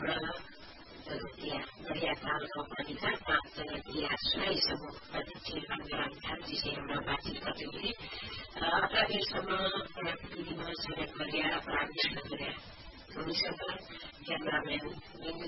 sobre varietat de la qualitat, pacte de triatge i segur que tindran garantats i si una pràctica tingui. Prawie sama, saber variare prawie które mi sembra generalment